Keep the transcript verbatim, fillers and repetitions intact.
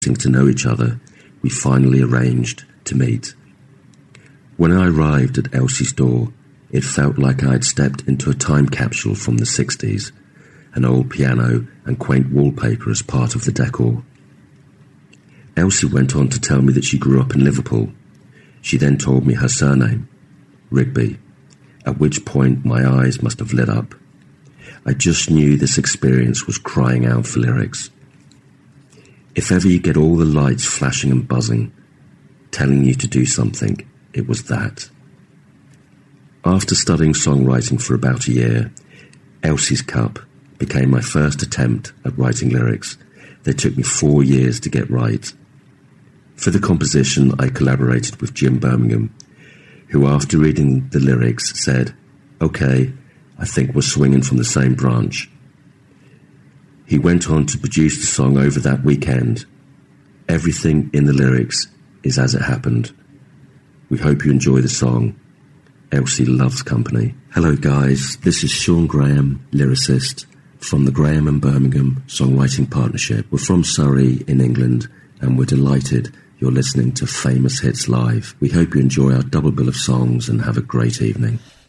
to know each other, we finally arranged to meet. When I arrived at Elsie's door, it felt like I had stepped into a time capsule from the sixties, an old piano and quaint wallpaper as part of the decor. Elsie went on to tell me that she grew up in Liverpool. She then told me her surname, Rigby, at which point my eyes must have lit up. I just knew this experience was crying out for lyrics. If ever you get all the lights flashing and buzzing, telling you to do something, it was that. After studying songwriting for about a year, Elsie's Cup became my first attempt at writing lyrics. They took me four years to get right. For the composition, I collaborated with Jim Birmingham, who after reading the lyrics said, "Okay, I think we're swinging from the same branch." He went on to produce the song over that weekend. Everything in the lyrics is as it happened. We hope you enjoy the song. Elsie loves company. Hello guys, this is Sean Graham, lyricist, from the Graham and Birmingham Songwriting Partnership. We're from Surrey in England, and we're delighted you're listening to Famous Hits Live. We hope you enjoy our double bill of songs and have a great evening.